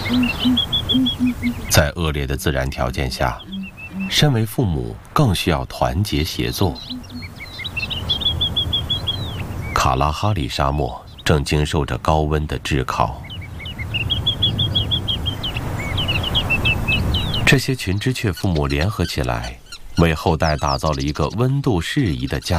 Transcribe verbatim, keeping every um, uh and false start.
在恶劣的自然条件下，身为父母更需要团结协作。卡拉哈里沙漠正经受着高温的炙烤，这些群枝雀父母联合起来，为后代打造了一个温度适宜的家。